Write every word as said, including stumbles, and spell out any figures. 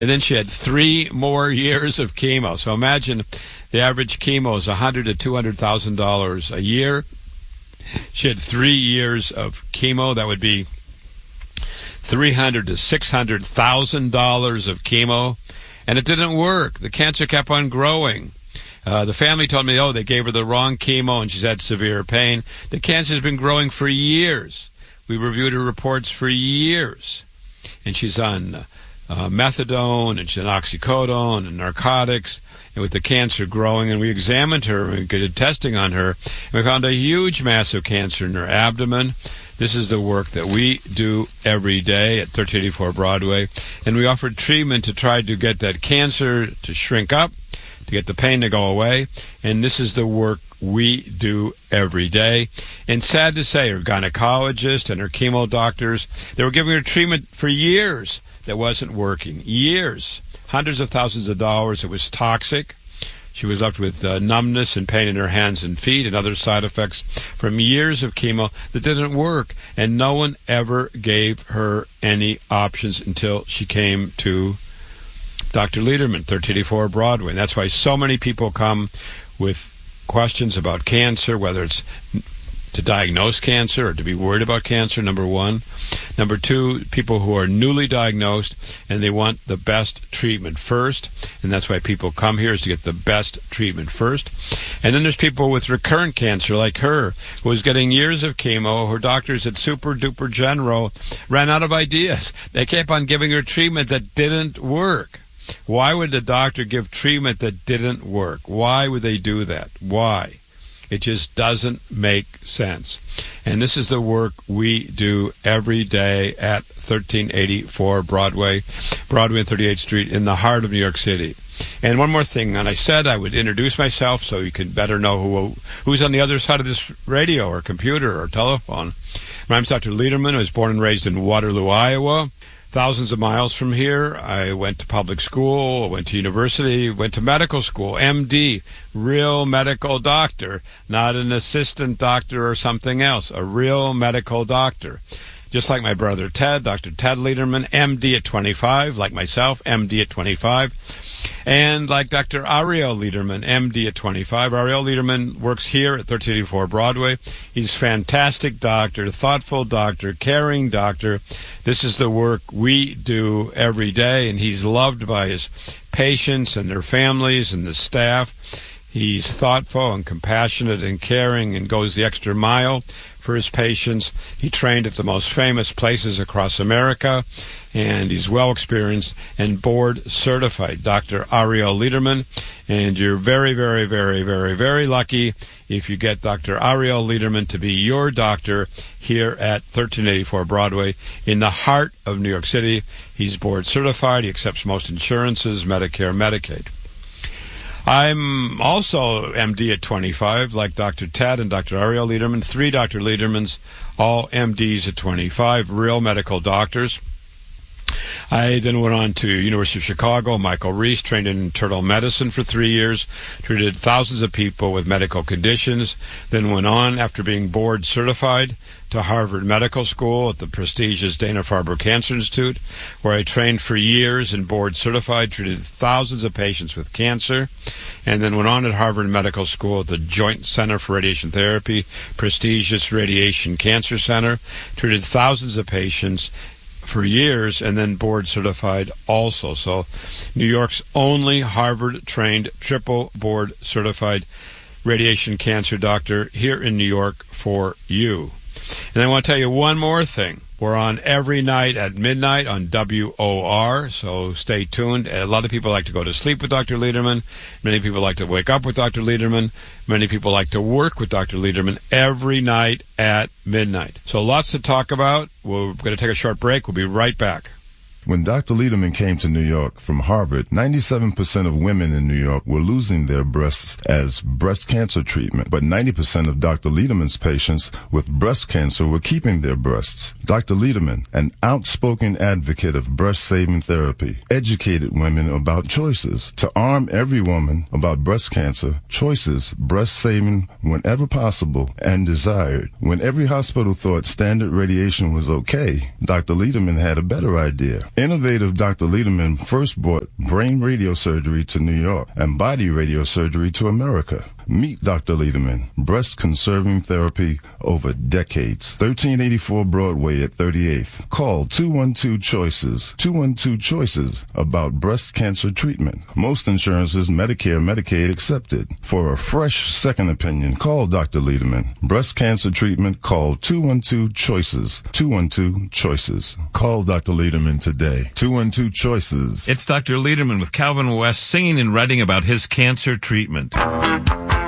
And then she had three more years of chemo. So imagine the average chemo is one hundred thousand to two hundred thousand dollars a year. She had three years of chemo. That would be three hundred thousand to six hundred thousand dollars of chemo. And it didn't work. The cancer kept on growing. Uh, the family told me, oh, they gave her the wrong chemo and she's had severe pain. The cancer's been growing for years. We reviewed her reports for years. And she's on uh, methadone and she's on oxycodone and narcotics, and with the cancer growing. And we examined her and we did testing on her. And we found a huge mass of cancer in her abdomen. This is the work that we do every day at thirteen eighty-four Broadway. And we offer treatment to try to get that cancer to shrink up, to get the pain to go away. And this is the work we do every day. And sad to say, her gynecologist and her chemo doctors, they were giving her treatment for years that wasn't working. Years. Hundreds of thousands of dollars. It was toxic. She was left with uh, numbness and pain in her hands and feet and other side effects from years of chemo that didn't work. And no one ever gave her any options until she came to Doctor Lederman, thirteen eighty-four Broadway. And that's why so many people come with questions about cancer, whether it's to diagnose cancer or to be worried about cancer, number one. Number two, people who are newly diagnosed and they want the best treatment first. And that's why people come here, is to get the best treatment first. And then there's people with recurrent cancer like her, who was getting years of chemo. Her doctors at Super Duper General ran out of ideas. They kept on giving her treatment that didn't work. Why would the doctor give treatment that didn't work? Why would they do that? Why? It just doesn't make sense. And this is the work we do every day at thirteen eighty-four Broadway, Broadway and thirty-eighth Street in the heart of New York City. And one more thing, and I said I would introduce myself so you can better know who who's on the other side of this radio or computer or telephone. My name's Doctor Lederman. I was born and raised in Waterloo, Iowa. Thousands of miles from here. I went to public school, went to university, went to medical school, M D, real medical doctor, not an assistant doctor or something else, a real medical doctor. Just like my brother Ted, Doctor Ted Lederman, M D at twenty-five, like myself, M D at twenty-five. And like Doctor Ariel Lederman, M D at twenty-five. Ariel Lederman works here at thirteen eighty-four Broadway. He's a fantastic doctor, thoughtful doctor, caring doctor. This is the work we do every day, and he's loved by his patients and their families and the staff. He's thoughtful and compassionate and caring and goes the extra mile for his patients. He trained at the most famous places across America, and he's well experienced and board certified, Doctor Ariel Lederman. And you're very, very, very, very, very lucky if you get Doctor Ariel Lederman to be your doctor here at thirteen eighty-four Broadway in the heart of New York City. He's board certified. He accepts most insurances, Medicare, Medicaid. I'm also M D at twenty-five, like Doctor Ted and Doctor Ariel Lederman. Three Doctor Ledermans, all M Ds at twenty-five, real medical doctors. I then went on to University of Chicago, Michael Reese, trained in internal medicine for three years, treated thousands of people with medical conditions, then went on, after being board certified, to Harvard Medical School at the prestigious Dana-Farber Cancer Institute, where I trained for years and board certified, treated thousands of patients with cancer, and then went on at Harvard Medical School at the Joint Center for Radiation Therapy, prestigious Radiation Cancer Center, treated thousands of patients for years, and then board certified also. So New York's only Harvard-trained, triple board certified radiation cancer doctor here in New York for you. And I want to tell you one more thing. We're on every night at midnight on W O R, so stay tuned. A lot of people like to go to sleep with Doctor Lederman. Many people like to wake up with Doctor Lederman. Many people like to work with Doctor Lederman every night at midnight. So lots to talk about. We're going to take a short break. We'll be right back. When Doctor Lederman came to New York from Harvard, ninety-seven percent of women in New York were losing their breasts as breast cancer treatment, but ninety percent of Doctor Lederman's patients with breast cancer were keeping their breasts. Doctor Lederman, an outspoken advocate of breast-saving therapy, educated women about choices. To arm every woman about breast cancer, choices, breast-saving whenever possible and desired. When every hospital thought standard radiation was okay, Doctor Lederman had a better idea. Innovative Doctor Lederman first brought brain radiosurgery to New York and body radiosurgery to America. Meet Doctor Lederman, breast conserving therapy over decades. thirteen eighty-four Broadway at thirty-eighth. Call two one two choices, two one two choices about breast cancer treatment. Most insurances, Medicare, Medicaid accepted. For a fresh second opinion, call Doctor Lederman. Breast cancer treatment, call two one two choices, two one two choices. Call Doctor Lederman today. two one two choices. It's Doctor Lederman with Calvin West singing and writing about his cancer treatment.